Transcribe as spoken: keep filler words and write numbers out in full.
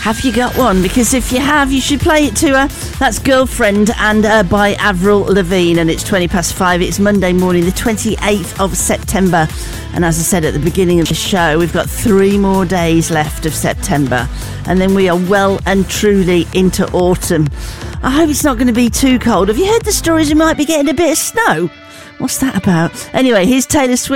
Have you got one? Because if you have, you should play it to her. That's Girlfriend and uh, by Avril Lavigne, and it's twenty past five. It's Monday morning, the twenty-eighth of September. And as I said at the beginning of the show, we've got three more days left of September. And then we are well and truly into autumn. I hope it's not going to be too cold. Have you heard the stories? We might be getting a bit of snow. What's that about? Anyway, here's Taylor Swift.